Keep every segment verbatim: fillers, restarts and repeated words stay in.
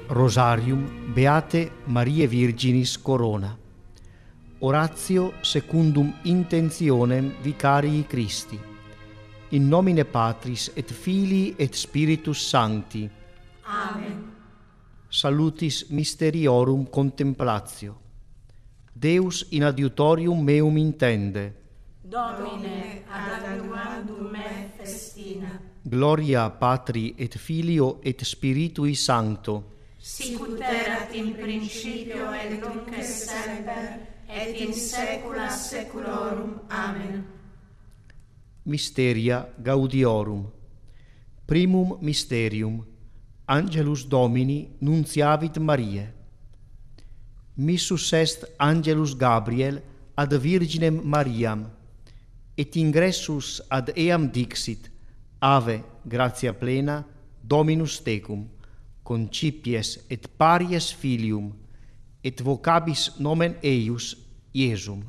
Rosarium Beate Mariae Virginis Corona. Oratio secundum intentionem vicarii Christi. In nomine Patris et Filii et Spiritus Sancti. Amen. Salutis mysteriorum contemplatio. Deus in adiutorium meum intende. Domine ad adiuvandum me festina. Gloria Patri et Filio et Spiritui Sancto. Sicut erat in principio et nunc et semper et in saecula saeculorum. Amen. Mysteria Gaudiorum. Primum mysterium. Angelus Domini nuntiavit Mariae. Missus est Angelus Gabriel ad Virginem Mariam, et ingressus ad eam dixit: Ave, gratia plena, Dominus tecum, concipies et paries filium, et vocabis nomen eius Iesum.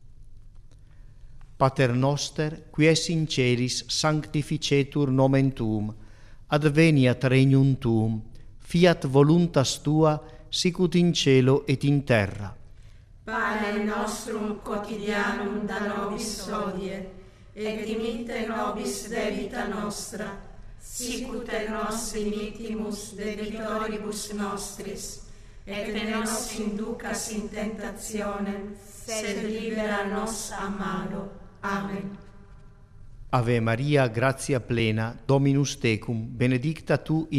Pater noster, qui es in celis, sanctificetur nomen tuum, adveniat regnum tuum, fiat voluntas tua, sicut in cielo et in terra. Pane nostrum quotidianum da nobis hodie, et dimitte nobis debita nostra, sicut et nos dimittimus debitoribus nostris, et ne nos inducas in tentationem, sed libera nos a malo. Amen. Ave Maria, gratia plena, Dominus tecum, benedicta tu in